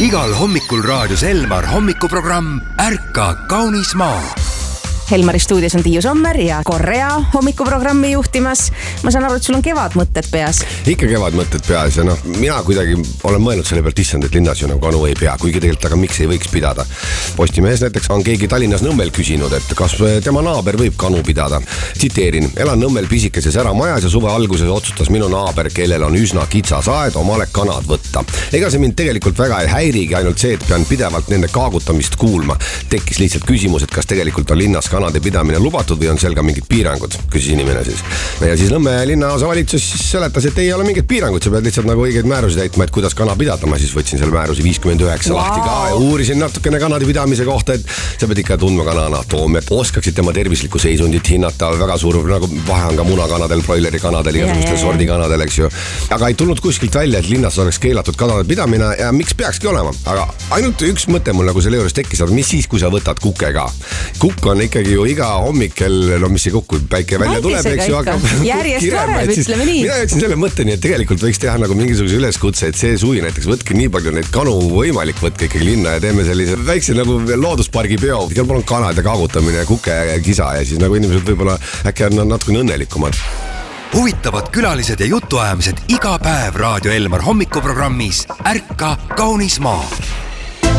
Igal hommikul raadios Elmar hommikuprogramm Ärka kaunis maa. Helmari stuudios on Tiiu Sommer ja Korea hommikuprogrammi juhtimas. Ma saan aru, et sul on kevadmõtted peas. Ikka kevadmõtted peas ja mina kuidagi olen mõelnud selle pealt issand, et linnas ju nagu kanu ei pea, kuigi tegelikult aga miks ei võiks pidada. Postimehes näiteks on keegi Tallinnas Nõmmel küsinud, et kas tema naaber võib kanu pidada. Tsiteerin, elan Nõmmel pisikeses äramajas ja suve alguses otsustas minu naaber, kellel on üsna kitsas aed, omale kanad võtta. Ega see mind tegelikult väga ei häirigi, ainult see, et pean pidevalt nende kaagutamist kuulma. Tekkis lihtsalt küsimus, et kas tegelikult on linnas kanade pidamine lubatud või on seal ka mingid piirangud, küsis inimene siis. Ja siis Nõmme linnaosavalitsus seletas, et ei ole mingid piirangud, sa pead lihtsalt nagu õigeid määrusi täitma, et kuidas kana pidada. Ma siis võtsin selle määrusi 59 lahti ka ja uurisin natukene kanade pidamise kohta, et sa pead ikka tundma kana anatoomiat, oskaksid tema tervislikku seisundit hinnata, väga suur nagu vahe on ka munakanadel, broileri kanadel, igasugustel sordi kanadel, eks ju. Aga ei tulnud kuskilt välja, et linnas oleks keelatud kanade pidamine ja miks peakski olema. Aga ainult üks mõte mul nagu selle juures tekkis, mis siis, kui sa võtad kuke ka? Kukk on ikkagi ju iga hommikel, mis ei kukku, päike välja tuleb, eks ju, hakkab järjest varem, ütleme nii. Mina jõudsin selle mõtteni, et tegelikult võiks teha nagu mingisuguse üleskutse, et see suvi näiteks võtke nii palju neid kanu võimalik, võtke ikkagi linna ja teeme sellise väikse nagu looduspargi peo. Seal palun kanad ja kaagutamine ja kuke ja kisa ja siis nagu inimesed võib-olla äkki on natukene õnnelikumad. Huvitavad külalised ja jutuajamised iga päev Raadio Elmar hommikuprogrammis Ärka kaunis maa.